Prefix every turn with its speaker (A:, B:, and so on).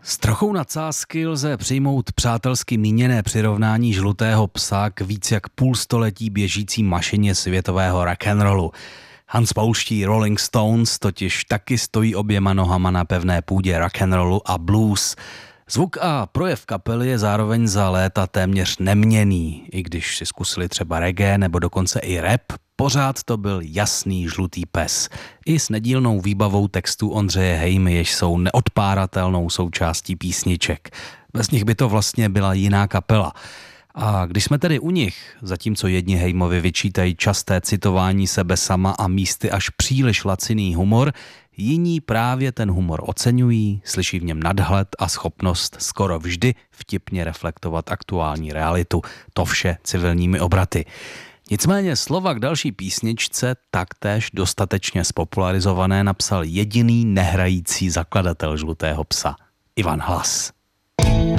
A: S trochou nadsázky lze přijmout přátelsky míněné přirovnání žlutého psa k víc jak půlstoletí běžící mašině světového rock'n'rollu. Hans pouští Rolling Stones totiž taky stojí oběma nohama na pevné půdě rock'n'rollu a blues. Zvuk a projev kapely je zároveň za léta téměř neměnný, i když si zkusili třeba reggae nebo dokonce i rap, pořád to byl jasný žlutý pes. I s nedílnou výbavou textů Ondřeje Hejmy, jež jsou neodpáratelnou součástí písniček. Bez nich by to vlastně byla jiná kapela. A když jsme tedy u nich, zatímco jedni Hejmovi vyčítají časté citování sebe sama a místy až příliš laciný humor, jiní právě ten humor oceňují, slyší v něm nadhled a schopnost skoro vždy vtipně reflektovat aktuální realitu, to vše civilními obraty. Nicméně slova k další písničce taktéž dostatečně spopularizované napsal jediný nehrající zakladatel žlutého psa, Ivan Hlas.